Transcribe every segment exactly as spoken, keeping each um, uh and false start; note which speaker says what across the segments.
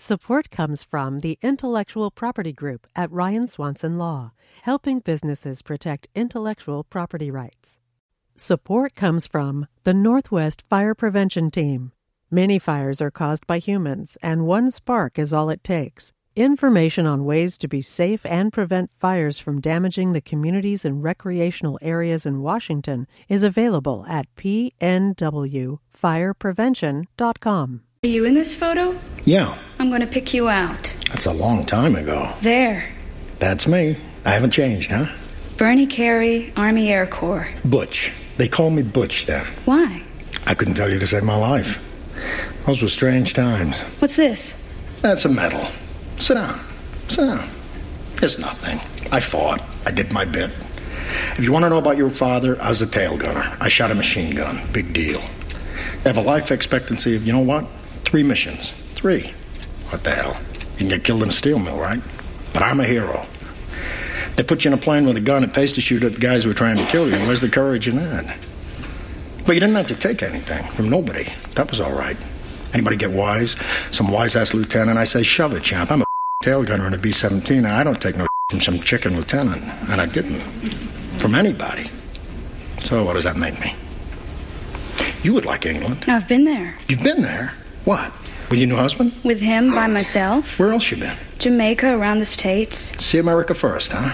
Speaker 1: Support comes from the Intellectual Property Group at Ryan Swanson Law, helping businesses protect intellectual property rights. Support comes from the Northwest Fire Prevention Team. Many fires are caused by humans, and one spark is all it takes. Information on ways to be safe and prevent fires from damaging the communities and recreational areas in Washington is available at p n w fire prevention dot com.
Speaker 2: Are you in this photo?
Speaker 3: Yeah.
Speaker 2: I'm going to pick you out.
Speaker 3: That's a long time ago.
Speaker 2: There.
Speaker 3: That's me. I haven't changed, huh?
Speaker 2: Bernie Carey, Army Air Corps.
Speaker 3: Butch. They called me Butch then.
Speaker 2: Why?
Speaker 3: I couldn't tell you to save my life. Those were strange times.
Speaker 2: What's this?
Speaker 3: That's a medal. Sit down. Sit down. It's nothing. I fought. I did my bit. If you want to know about your father, I was a tail gunner. I shot a machine gun. Big deal. They have a life expectancy of, you know what? Three missions. Three. What the hell? You can get killed in a steel mill, right? But I'm a hero. They put you in a plane with a gun and pays to shoot at the guys who are trying to kill you. Where's the courage in that? But you didn't have to take anything from nobody. That was all right. Anybody get wise? Some wise-ass lieutenant, I say, shove it, champ. I'm a tail gunner in a B seventeen, and I don't take no from some chicken lieutenant. And I didn't. From anybody. So what does that make me? You would like England.
Speaker 2: I've been there.
Speaker 3: You've been there? What? With your new husband?
Speaker 2: With him, by myself.
Speaker 3: Where else you been?
Speaker 2: Jamaica, around the States.
Speaker 3: See America first, huh?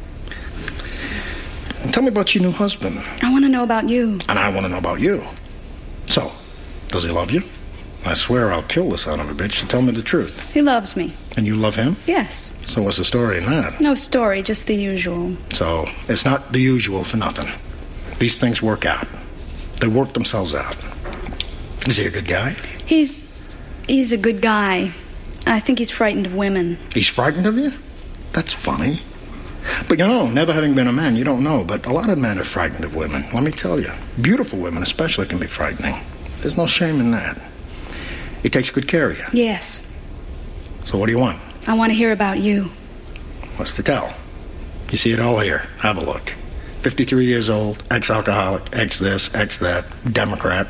Speaker 3: And tell me about your new husband.
Speaker 2: I want to know about you.
Speaker 3: And I want to know about you. So, does he love you? I swear I'll kill the son of a bitch to tell me the truth.
Speaker 2: He loves me.
Speaker 3: And you love him?
Speaker 2: Yes.
Speaker 3: So what's the story in that?
Speaker 2: No story, just the usual.
Speaker 3: So, it's not the usual for nothing. These things work out. They work themselves out. Is he a good guy?
Speaker 2: He's... he's a good guy. I think he's frightened of women.
Speaker 3: He's frightened of you? That's funny. But you know, never having been a man, you don't know, but a lot of men are frightened of women. Let me tell you. Beautiful women especially can be frightening. There's no shame in that. He takes good care of you.
Speaker 2: Yes.
Speaker 3: So what do you want?
Speaker 2: I want to hear about you.
Speaker 3: What's to tell? You see it all here. Have a look. fifty-three years old, ex-alcoholic, ex-this, ex-that, Democrat.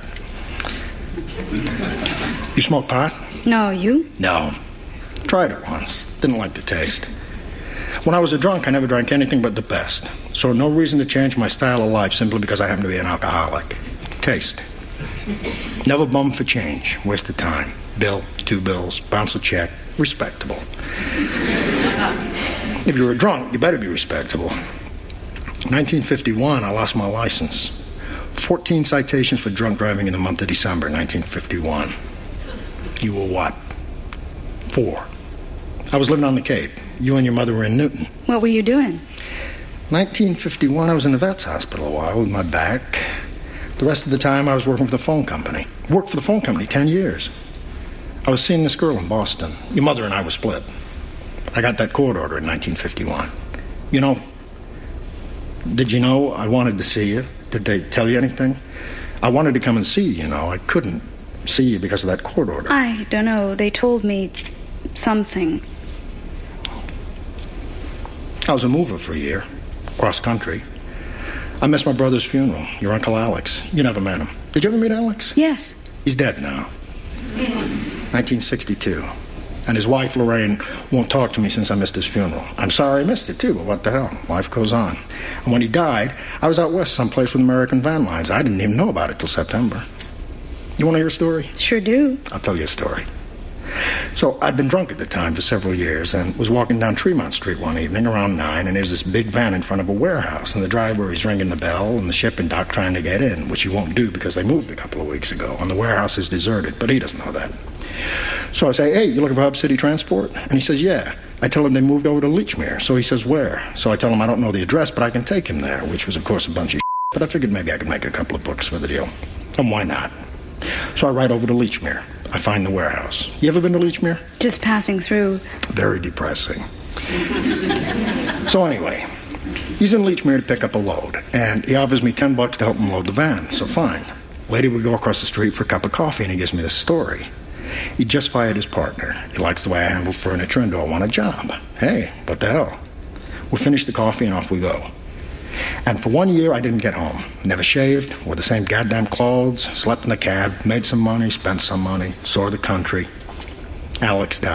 Speaker 3: You smoke pot?
Speaker 2: No, you?
Speaker 3: No. Tried it once. Didn't like the taste. When I was a drunk, I never drank anything but the best. So no reason to change my style of life simply because I happen to be an alcoholic. Taste. Never bum for change. Waste of time. Bill, two bills, bounce a check. Respectable. If you're a drunk, you better be respectable. nineteen fifty-one, I lost my license. fourteen citations for drunk driving in the month of December, nineteen fifty-one. You were what? Four. I was living on the Cape. You and your mother were in Newton.
Speaker 2: What were you doing?
Speaker 3: nineteen fifty-one, I was in the vet's hospital a while with my back. The rest of the time, I was working for the phone company. Worked for the phone company ten years. I was seeing this girl in Boston. Your mother and I were split. I got that court order in nineteen fifty-one. You know, did you know I wanted to see you? Did they tell you anything? I wanted to come and see you, you know. I couldn't see you because of that court order.
Speaker 2: I don't know. They told me something.
Speaker 3: I was a mover for a year, cross country. I missed my brother's funeral, your Uncle Alex. You never met him. Did you ever meet Alex?
Speaker 2: Yes.
Speaker 3: He's dead now. nineteen sixty-two. And his wife, Lorraine, won't talk to me since I missed his funeral. I'm sorry I missed it, too, but what the hell? Life goes on. And when he died, I was out west someplace with American Van Lines. I didn't even know about it till September. You want to hear a story?
Speaker 2: Sure do.
Speaker 3: I'll tell you a story. So I'd been drunk at the time for several years and was walking down Tremont Street one evening around nine, and there's this big van in front of a warehouse, and the driver is ringing the bell, and the shipping dock trying to get in, which he won't do because they moved a couple of weeks ago, and the warehouse is deserted, but he doesn't know that. So I say, hey, you looking for Hub City Transport? And he says, yeah. I tell him they moved over to Lechmere. So he says, where? So I tell him I don't know the address, but I can take him there, which was, of course, a bunch of shit, but I figured maybe I could make a couple of bucks for the deal. And why not? So I ride over to Lechmere. I find the warehouse. You ever been to Lechmere?
Speaker 2: Just passing through.
Speaker 3: Very depressing. So anyway, he's in Lechmere to pick up a load, and he offers me ten bucks to help him load the van. So fine. Later we go across the street for a cup of coffee, and he gives me this story. He just fired his partner. He likes the way I handle furniture and don't want a job. Hey, what the hell? We finish the coffee and off we go. And for one year, I didn't get home. Never shaved, wore the same goddamn clothes, slept in the cab, made some money, spent some money, saw the country. Alex died.